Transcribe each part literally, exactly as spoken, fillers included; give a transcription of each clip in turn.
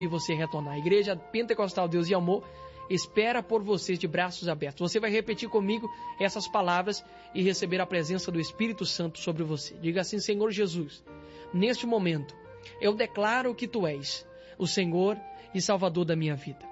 e você retornar. A Igreja Pentecostal Deus e Amor espera por vocês de braços abertos. Você vai repetir comigo essas palavras e receber a presença do Espírito Santo sobre você. Diga assim: Senhor Jesus, neste momento eu declaro que Tu és o Senhor e Salvador da minha vida.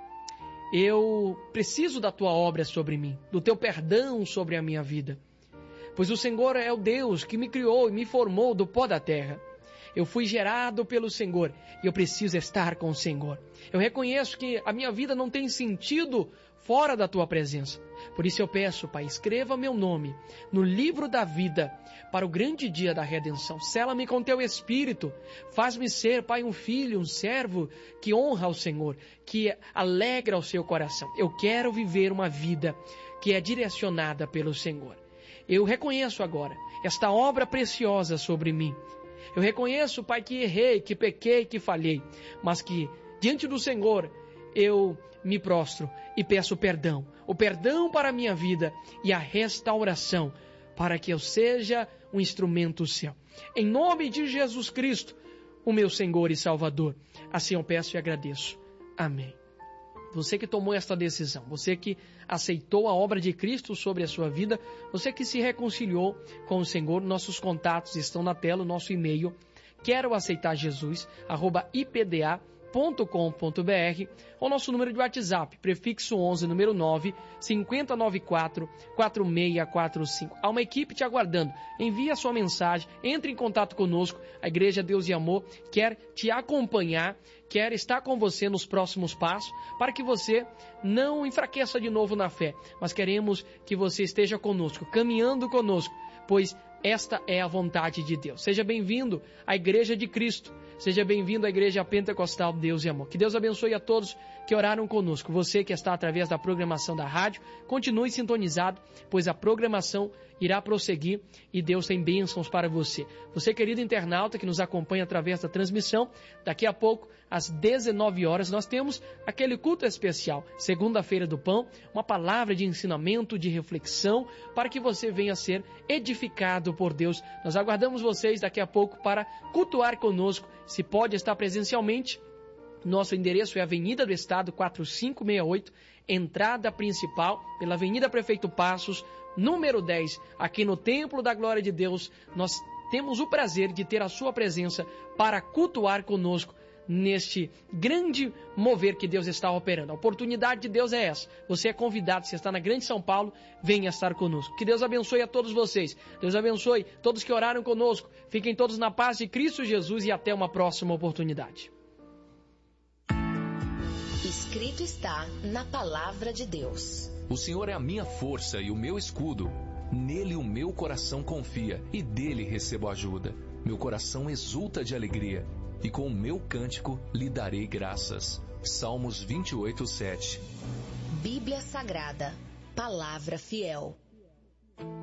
Eu preciso da Tua obra sobre mim, do Teu perdão sobre a minha vida, pois o Senhor é o Deus que me criou e me formou do pó da terra. Eu fui gerado pelo Senhor e eu preciso estar com o Senhor. Eu reconheço que a minha vida não tem sentido fora da Tua presença. Por isso eu peço, Pai, escreva meu nome no livro da vida para o grande dia da redenção. Sela-me com Teu Espírito. Faz-me ser, Pai, um filho, um servo que honra ao Senhor, que alegra o Seu coração. Eu quero viver uma vida que é direcionada pelo Senhor. Eu reconheço agora esta obra preciosa sobre mim. Eu reconheço, Pai, que errei, que pequei, que falhei, mas que diante do Senhor eu me prostro e peço perdão. O perdão para a minha vida e a restauração para que eu seja um instrumento Seu. Em nome de Jesus Cristo, o meu Senhor e Salvador. Assim eu peço e agradeço. Amém. Você que tomou esta decisão, você que aceitou a obra de Cristo sobre a sua vida, você que se reconciliou com o Senhor, nossos contatos estão na tela, o nosso e-mail, quero aceitar Jesus, arroba i p d a ponto com ponto b r, ou nosso número de WhatsApp, prefixo onze, número nove, cinco zero nove quatro, quatro seis quatro cinco. Há uma equipe te aguardando. Envie a sua mensagem, entre em contato conosco. A Igreja Deus e Amor quer te acompanhar, quer estar com você nos próximos passos, para que você não enfraqueça de novo na fé, mas queremos que você esteja conosco, caminhando conosco, pois esta é a vontade de Deus. Seja bem-vindo à Igreja de Cristo. Seja bem-vindo à Igreja Pentecostal Deus e Amor. Que Deus abençoe a todos que oraram conosco. Você que está através da programação da rádio, continue sintonizado, pois a programação irá prosseguir e Deus tem bênçãos para você. Você, querido internauta que nos acompanha através da transmissão, daqui a pouco, às dezenove horas, nós temos aquele culto especial, Segunda-feira do Pão, uma palavra de ensinamento, de reflexão, para que você venha a ser edificado por Deus. Nós aguardamos vocês daqui a pouco para cultuar conosco. Se pode estar presencialmente, nosso endereço é Avenida do Estado quatro cinco seis oito, entrada principal pela Avenida Prefeito Passos, número dez, aqui no Templo da Glória de Deus. Nós temos o prazer de ter a sua presença para cultuar conosco neste grande mover que Deus está operando. A oportunidade de Deus é essa. Você é convidado, se está na Grande São Paulo, venha estar conosco. Que Deus abençoe a todos vocês. Deus abençoe todos que oraram conosco. Fiquem todos na paz de Cristo Jesus e até uma próxima oportunidade. Escrito está na Palavra de Deus. O Senhor é a minha força e o meu escudo. Nele o meu coração confia e dele recebo ajuda. Meu coração exulta de alegria e com o meu cântico lhe darei graças. Salmos vinte e oito, sete. Bíblia Sagrada, Palavra Fiel.